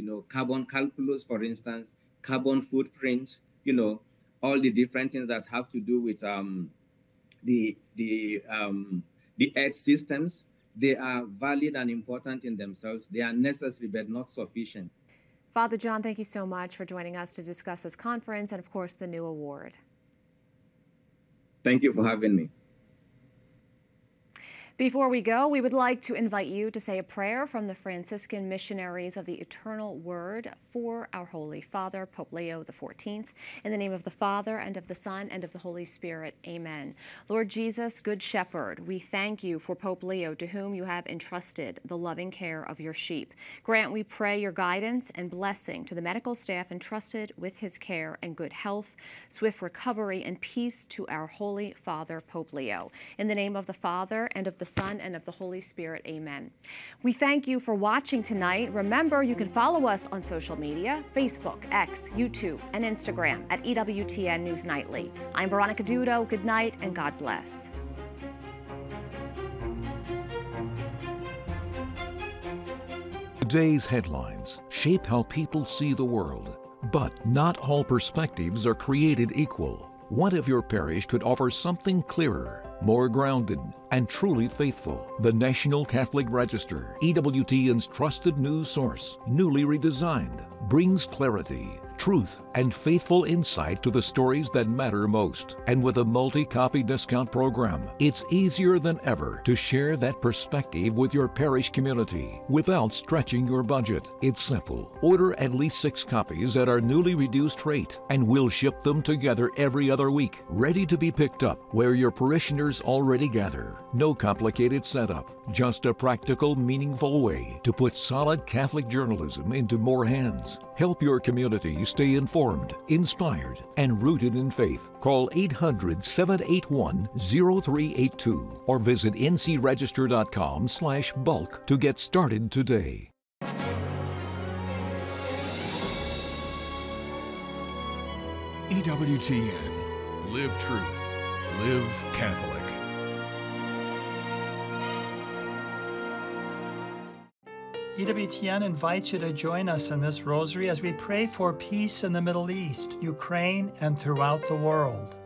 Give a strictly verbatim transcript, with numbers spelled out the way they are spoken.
know, carbon calculus, for instance, carbon footprint, you know, all the different things that have to do with um, the the um, the earth systems. They are valid and important in themselves. They are necessary but not sufficient. Father John, thank you so much for joining us to discuss this conference and, of course, the new award. Thank you for having me. Before we go, we would like to invite you to say a prayer from the Franciscan Missionaries of the Eternal Word for our Holy Father, Pope Leo the fourteenth. In the name of the Father, and of the Son, and of the Holy Spirit. Amen. Lord Jesus, Good Shepherd, we thank you for Pope Leo, to whom you have entrusted the loving care of your sheep. Grant, we pray, your guidance and blessing to the medical staff entrusted with his care, and good health, swift recovery, and peace to our Holy Father, Pope Leo. In the name of the Father, and of the Son, and of the Holy Spirit. Amen. We thank you for watching tonight. Remember, you can follow us on social media, Facebook, X, YouTube, and Instagram at E W T N News Nightly. I'm Veronica Dudo. Good night, and God bless. Today's headlines shape how people see the world, but not all perspectives are created equal. What if your parish could offer something clearer, more grounded, and truly faithful? The National Catholic Register, E W T N's trusted news source, newly redesigned, brings clarity, truth, and faithful insight to the stories that matter most. And with a multi-copy discount program, it's easier than ever to share that perspective with your parish community without stretching your budget. It's simple. Order at least six copies at our newly reduced rate, and we'll ship them together every other week, ready to be picked up where your parishioners already gather. No complicated setup, just a practical, meaningful way to put solid Catholic journalism into more hands. Help your community stay informed, inspired, and rooted in faith. Call eight hundred, seven eight one, zero three eight two or visit n c register dot com slash bulk to get started today. E W T N. Live truth. Live Catholic. E W T N invites you to join us in this rosary as we pray for peace in the Middle East, Ukraine, and throughout the world.